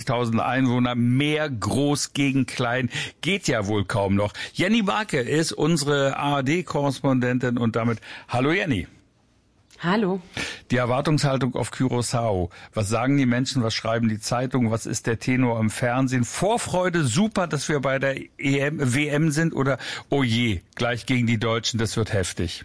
160.000 Einwohner, mehr groß gegen klein, geht ja wohl kaum noch. Jenny Barke ist unsere ARD-Korrespondentin und damit hallo Jenny. Hallo. Die Erwartungshaltung auf Curaçao. Was sagen die Menschen? Was schreiben die Zeitungen? Was ist der Tenor im Fernsehen? Vorfreude, super, dass wir bei der WM sind, oder oh je, gleich gegen die Deutschen, das wird heftig.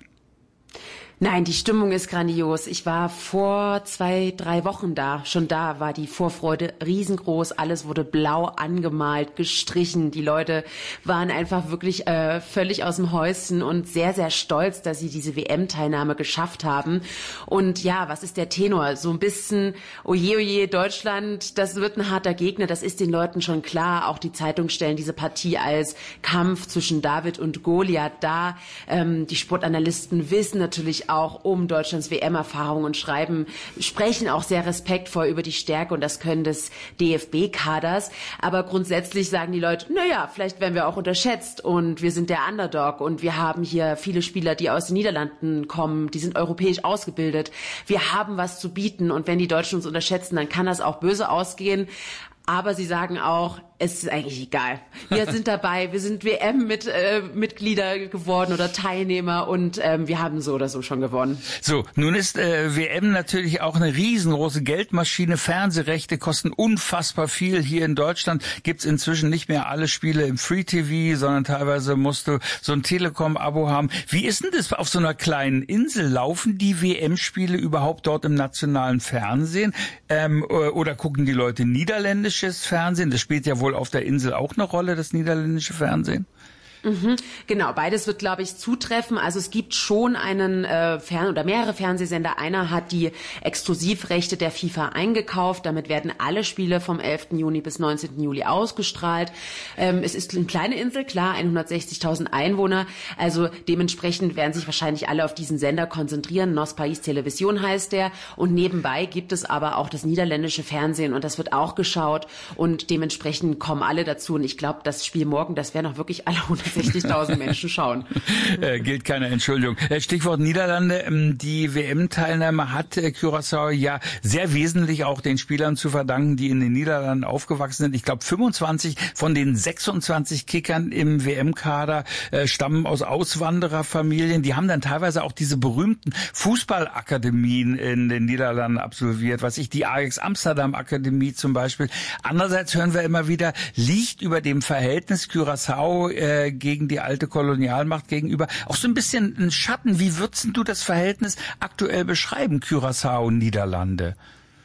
Nein, die Stimmung ist grandios. Ich war vor 2-3 Wochen schon da war die Vorfreude riesengroß. Alles wurde blau angemalt, gestrichen. Die Leute waren einfach wirklich völlig aus dem Häuschen und sehr, sehr stolz, dass sie diese WM-Teilnahme geschafft haben. Und ja, was ist der Tenor? So ein bisschen, oje, Deutschland, das wird ein harter Gegner. Das ist den Leuten schon klar. Auch die Zeitungen stellen diese Partie als Kampf zwischen David und Goliath dar. Die Sportanalysten wissen natürlich auch um Deutschlands WM-Erfahrung und sprechen auch sehr respektvoll über die Stärke und das Können des DFB-Kaders. Aber grundsätzlich sagen die Leute, naja, vielleicht werden wir auch unterschätzt und wir sind der Underdog und wir haben hier viele Spieler, die aus den Niederlanden kommen, die sind europäisch ausgebildet. Wir haben was zu bieten und wenn die Deutschen uns unterschätzen, dann kann das auch böse ausgehen. Aber sie sagen auch, es ist eigentlich egal. Wir sind dabei, wir sind WM-Mitglieder geworden oder Teilnehmer und wir haben so oder so schon gewonnen. So, nun ist WM natürlich auch eine riesengroße Geldmaschine. Fernsehrechte kosten unfassbar viel. Hier in Deutschland gibt's inzwischen nicht mehr alle Spiele im Free-TV, sondern teilweise musst du so ein Telekom-Abo haben. Wie ist denn das auf so einer kleinen Insel? Laufen die WM-Spiele überhaupt dort im nationalen Fernsehen? Oder gucken die Leute niederländisches Fernsehen? Das spielt ja wohl auf der Insel auch eine Rolle, das niederländische Fernsehen? Genau, beides wird, glaube ich, zutreffen. Also es gibt schon einen oder mehrere Fernsehsender. Einer hat die Exklusivrechte der FIFA eingekauft. Damit werden alle Spiele vom 11. Juni bis 19. Juli ausgestrahlt. Es ist eine kleine Insel, klar, 160.000 Einwohner. Also dementsprechend werden sich wahrscheinlich alle auf diesen Sender konzentrieren. Nos País Television heißt der. Und nebenbei gibt es aber auch das niederländische Fernsehen und das wird auch geschaut. Und dementsprechend kommen alle dazu. Und ich glaube, das Spiel morgen, das werden auch wirklich alle 160.000 Menschen schauen. Gilt keine Entschuldigung. Stichwort Niederlande. Die WM-Teilnahme hat Curaçao ja sehr wesentlich auch den Spielern zu verdanken, die in den Niederlanden aufgewachsen sind. Ich glaube, 25 von den 26 Kickern im WM-Kader stammen aus Auswandererfamilien. Die haben dann teilweise auch diese berühmten Fußballakademien in den Niederlanden absolviert. Was ich, die Ajax Amsterdam Akademie zum Beispiel. Andererseits hören wir immer wieder, liegt über dem Verhältnis Curaçao gegen die alte Kolonialmacht gegenüber auch so ein bisschen ein Schatten. Wie würdest du das Verhältnis aktuell beschreiben, Curaçao und Niederlande?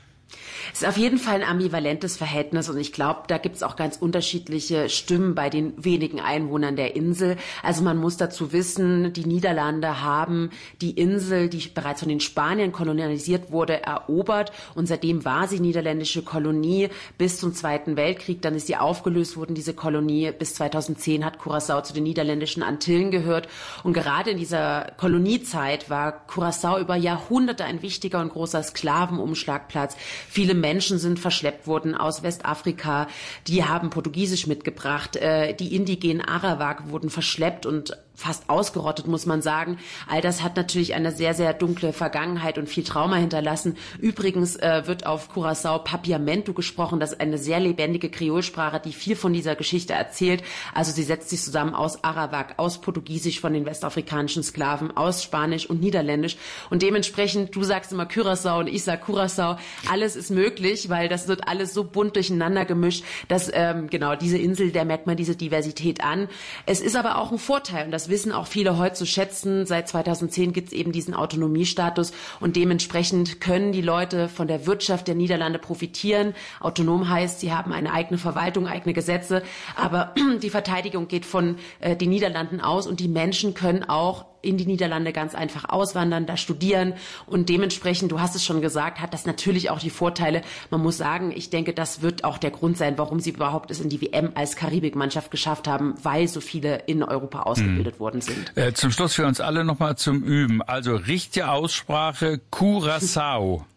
Es ist auf jeden Fall ein ambivalentes Verhältnis und ich glaube, da gibt es auch ganz unterschiedliche Stimmen bei den wenigen Einwohnern der Insel. Also man muss dazu wissen, die Niederlande haben die Insel, die bereits von den Spaniern kolonialisiert wurde, erobert und seitdem war sie niederländische Kolonie bis zum Zweiten Weltkrieg. Dann ist sie aufgelöst worden, diese Kolonie. Bis 2010 hat Curaçao zu den niederländischen Antillen gehört und gerade in dieser Koloniezeit war Curaçao über Jahrhunderte ein wichtiger und großer Sklavenumschlagplatz. Viele Menschen sind verschleppt worden aus Westafrika, die haben Portugiesisch mitgebracht, die indigenen Arawak wurden verschleppt und fast ausgerottet, muss man sagen. All das hat natürlich eine sehr, sehr dunkle Vergangenheit und viel Trauma hinterlassen. Übrigens wird auf Curaçao Papiamento gesprochen, das ist eine sehr lebendige Kreolsprache, die viel von dieser Geschichte erzählt. Also sie setzt sich zusammen aus Arawak, aus Portugiesisch von den westafrikanischen Sklaven, aus Spanisch und Niederländisch. Und dementsprechend, du sagst immer Curaçao und ich sag Curaçao, alles ist möglich, weil das wird alles so bunt durcheinander gemischt, dass diese Insel, der merkt man diese Diversität an. Es ist aber auch ein Vorteil und das wissen auch viele heute zu schätzen. Seit 2010 gibt es eben diesen Autonomiestatus und dementsprechend können die Leute von der Wirtschaft der Niederlande profitieren. Autonom heißt, sie haben eine eigene Verwaltung, eigene Gesetze, aber die Verteidigung geht von den Niederlanden aus und die Menschen können auch in die Niederlande ganz einfach auswandern, da studieren und dementsprechend, du hast es schon gesagt, hat das natürlich auch die Vorteile. Man muss sagen, ich denke, das wird auch der Grund sein, warum sie überhaupt es in die WM als Karibikmannschaft geschafft haben, weil so viele in Europa ausgebildet worden sind. Zum Schluss für uns alle nochmal zum Üben. Also richtige Aussprache, Curaçao.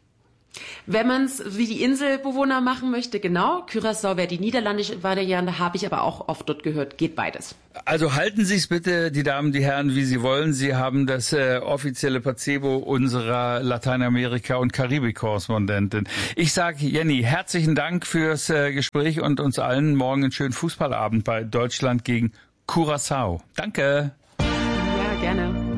Wenn man es wie die Inselbewohner machen möchte, genau. Curaçao wäre die niederländische Variante, habe ich aber auch oft dort gehört, geht beides. Also halten Sie es bitte, die Damen, die Herren, wie Sie wollen. Sie haben das offizielle Placebo unserer Lateinamerika- und Karibik-Korrespondentin. Ich sage, Jenny, herzlichen Dank fürs Gespräch und uns allen morgen einen schönen Fußballabend bei Deutschland gegen Curaçao. Danke. Ja, gerne.